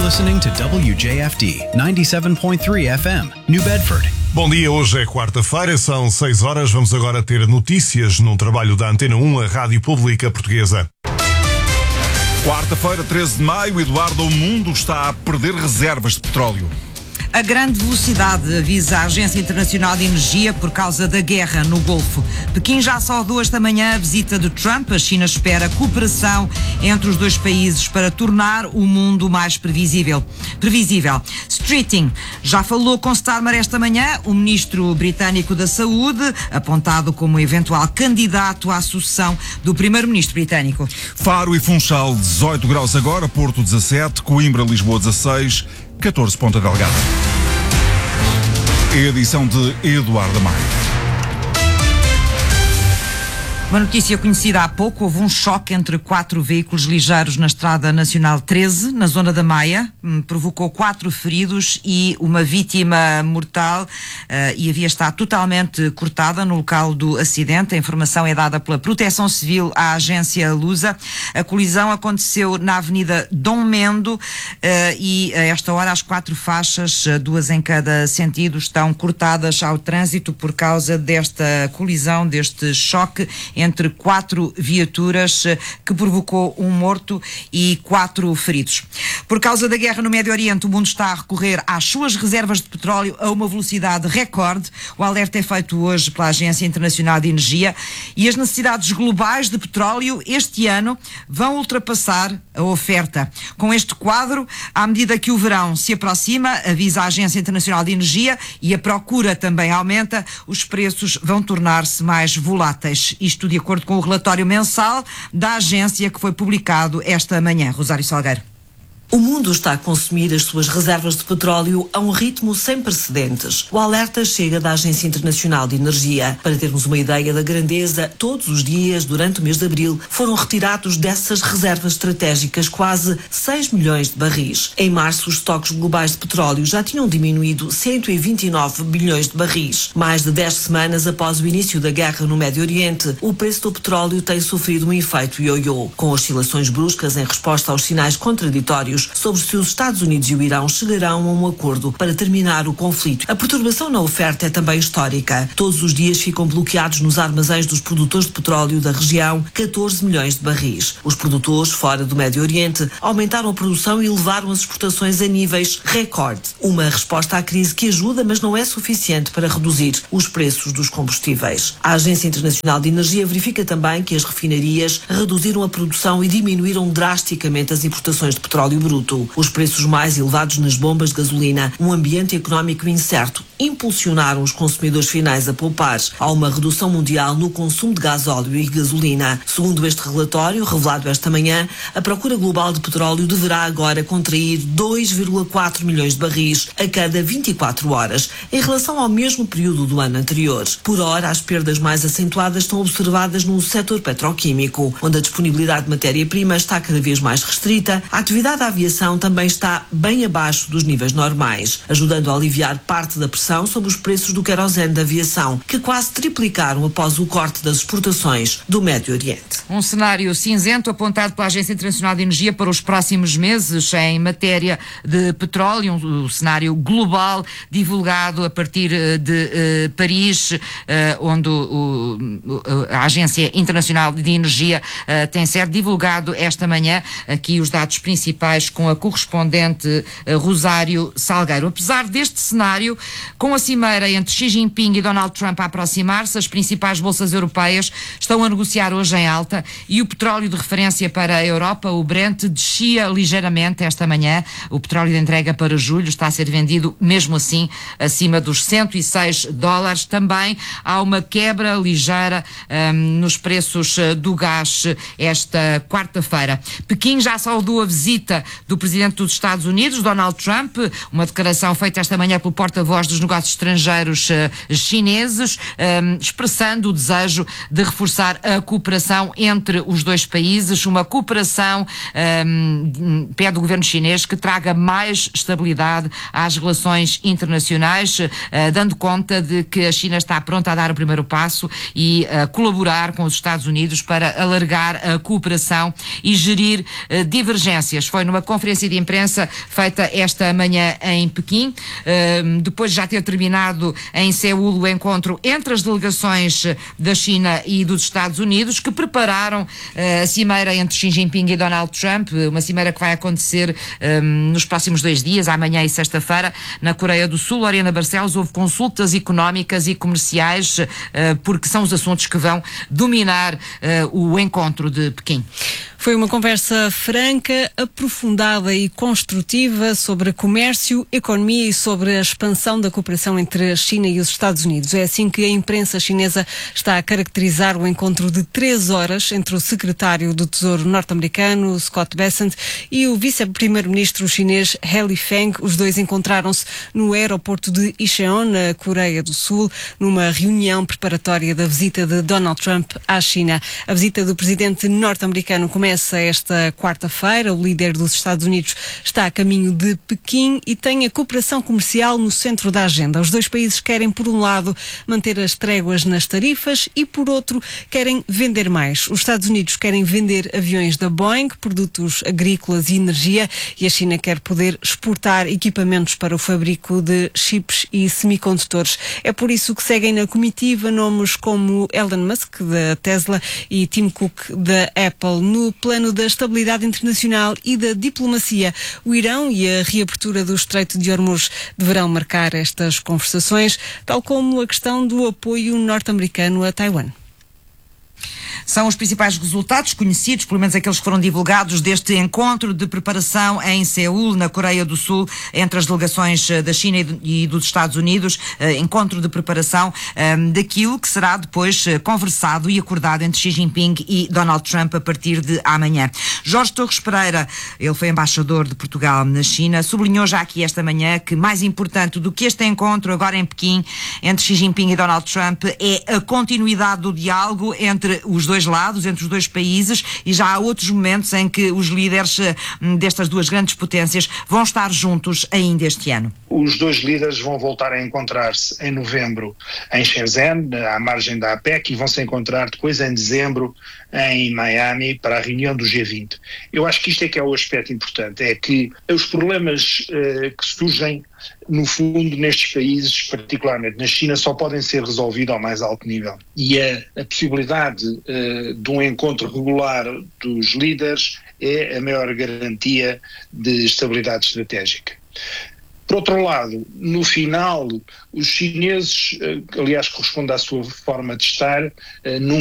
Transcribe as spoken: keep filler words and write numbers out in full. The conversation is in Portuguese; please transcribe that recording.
listening to W J F D ninety-seven point three F M, New Bedford. Bom dia, hoje é quarta-feira, são seis horas. Vamos agora ter notícias num trabalho da Antena um, a Rádio Pública Portuguesa. Quarta-feira, treze de maio, Eduardo, o mundo está a perder reservas de petróleo. A grande velocidade, avisa a Agência Internacional de Energia, por causa da guerra no Golfo. Pequim já saudou esta manhã a visita de Trump. A China espera cooperação entre os dois países para tornar o mundo mais previsível. Previsível. Streeting já falou com Starmer esta manhã, o ministro britânico da Saúde, apontado como eventual candidato à sucessão do primeiro-ministro britânico. Faro e Funchal, dezoito graus agora, Porto dezassete, Coimbra, Lisboa dezasseis, catorze Ponta Delgada. Edição de Eduardo Maia. Uma notícia conhecida há pouco: houve um choque entre quatro veículos ligeiros na Estrada Nacional treze, na zona da Maia, provocou quatro feridos e uma vítima mortal, uh, e a via está totalmente cortada no local do acidente. A informação é dada pela Proteção Civil à agência Lusa. A colisão aconteceu na Avenida Dom Mendo, uh, e a esta hora as quatro faixas, duas em cada sentido, estão cortadas ao trânsito por causa desta colisão, deste choque entre quatro viaturas, que provocou um morto e quatro feridos. Por causa da guerra no Médio Oriente, o mundo está a recorrer às suas reservas de petróleo a uma velocidade recorde. O alerta é feito hoje pela Agência Internacional de Energia, e as necessidades globais de petróleo este ano vão ultrapassar a oferta. Com este quadro, à medida que o verão se aproxima, avisa a Agência Internacional de Energia, e a procura também aumenta, os preços vão tornar-se mais voláteis. Isto de acordo com o relatório mensal da agência que foi publicado esta manhã. Rosário Salgueiro. O mundo está a consumir as suas reservas de petróleo a um ritmo sem precedentes. O alerta chega da Agência Internacional de Energia. Para termos uma ideia da grandeza, todos os dias, durante o mês de abril, foram retirados dessas reservas estratégicas quase seis milhões de barris. Em março, os estoques globais de petróleo já tinham diminuído cento e vinte e nove milhões de barris. Mais de dez semanas após o início da guerra no Médio Oriente, o preço do petróleo tem sofrido um efeito ioiô, com oscilações bruscas em resposta aos sinais contraditórios sobre se os Estados Unidos e o Irão chegarão a um acordo para terminar o conflito. A perturbação na oferta é também histórica. Todos os dias ficam bloqueados nos armazéns dos produtores de petróleo da região catorze milhões de barris. Os produtores fora do Médio Oriente aumentaram a produção e levaram as exportações a níveis recorde. Uma resposta à crise que ajuda, mas não é suficiente para reduzir os preços dos combustíveis. A Agência Internacional de Energia verifica também que as refinarias reduziram a produção e diminuíram drasticamente as importações de petróleo bruto. Os preços mais elevados nas bombas de gasolina, um ambiente económico incerto, impulsionaram os consumidores finais a poupar. Há uma redução mundial no consumo de gasóleo e gasolina. Segundo este relatório, revelado esta manhã, a procura global de petróleo deverá agora contrair dois vírgula quatro milhões de barris a cada vinte e quatro horas, em relação ao mesmo período do ano anterior. Por hora, as perdas mais acentuadas estão observadas no setor petroquímico, onde a disponibilidade de matéria-prima está cada vez mais restrita. A atividade aviação também está bem abaixo dos níveis normais, ajudando a aliviar parte da pressão sobre os preços do querosene da aviação, que quase triplicaram após o corte das exportações do Médio Oriente. Um cenário cinzento apontado pela Agência Internacional de Energia para os próximos meses em matéria de petróleo, um cenário global divulgado a partir de uh, Paris, uh, onde o, o, a Agência Internacional de Energia uh, tem sido divulgado esta manhã. Aqui os dados principais com a correspondente uh, Rosário Salgueiro. Apesar deste cenário, com a cimeira entre Xi Jinping e Donald Trump a aproximar-se, as principais bolsas europeias estão a negociar hoje em alta, e o petróleo de referência para a Europa, o Brent, descia ligeiramente esta manhã. O petróleo de entrega para julho está a ser vendido, mesmo assim, acima dos cento e seis dólares. Também há uma quebra ligeira um, nos preços do gás esta quarta-feira. Pequim já saudou a visita do presidente dos Estados Unidos, Donald Trump, uma declaração feita esta manhã pelo porta-voz dos negócios estrangeiros uh, chineses, um, expressando o desejo de reforçar a cooperação entre os dois países, uma cooperação, um, pede o governo chinês que traga mais estabilidade às relações internacionais, uh, dando conta de que a China está pronta a dar o primeiro passo e uh, colaborar com os Estados Unidos para alargar a cooperação e gerir uh, divergências. Foi numa numa conferência de imprensa feita esta manhã em Pequim, depois de já ter terminado em Seul o encontro entre as delegações da China e dos Estados Unidos, que prepararam a cimeira entre Xi Jinping e Donald Trump, uma cimeira que vai acontecer um, nos próximos dois dias, amanhã e sexta-feira, na Coreia do Sul. Lorena Barcelos, houve consultas económicas e comerciais, uh, porque são os assuntos que vão dominar uh, o encontro de Pequim. Foi uma conversa franca, aprofundada e construtiva sobre comércio, economia e sobre a expansão da cooperação entre a China e os Estados Unidos. É assim que a imprensa chinesa está a caracterizar o encontro de três horas entre o secretário do Tesouro norte-americano, Scott Bessent, e o vice-primeiro-ministro chinês He Lifeng. Os dois encontraram-se no aeroporto de Incheon, na Coreia do Sul, numa reunião preparatória da visita de Donald Trump à China. A visita do presidente norte-americano começa esta quarta-feira. O líder dos Estados Unidos está a caminho de Pequim e tem a cooperação comercial no centro da agenda. Os dois países querem, por um lado, manter as tréguas nas tarifas e, por outro, querem vender mais. Os Estados Unidos querem vender aviões da Boeing, produtos agrícolas e energia, e a China quer poder exportar equipamentos para o fabrico de chips e semicondutores. É por isso que seguem na comitiva nomes como Elon Musk, da Tesla, e Tim Cook, da Apple. No plano da estabilidade internacional e da diplomacia, o Irão e a reabertura do Estreito de Hormuz deverão marcar estas conversações, tal como a questão do apoio norte-americano a Taiwan. São os principais resultados conhecidos, pelo menos aqueles que foram divulgados, deste encontro de preparação em Seul, na Coreia do Sul, entre as delegações da China e dos Estados Unidos, encontro de preparação um, daquilo que será depois conversado e acordado entre Xi Jinping e Donald Trump a partir de amanhã. Jorge Torres Pereira, ele foi embaixador de Portugal na China, sublinhou já aqui esta manhã que mais importante do que este encontro agora em Pequim entre Xi Jinping e Donald Trump é a continuidade do diálogo entre os dois lados, entre os dois países, e já há outros momentos em que os líderes destas duas grandes potências vão estar juntos ainda este ano. Os dois líderes vão voltar a encontrar-se em novembro em Shenzhen, à margem da APEC, e vão se encontrar depois em dezembro em Miami para a reunião do G vinte. Eu acho que isto é que é o aspecto importante, é que os problemas uh, que surgem no fundo nestes países, particularmente na China, só podem ser resolvidos ao mais alto nível. E a, a possibilidade uh, de um encontro regular dos líderes é a maior garantia de estabilidade estratégica. Por outro lado, no final, os chineses, aliás, corresponde à sua forma de estar, num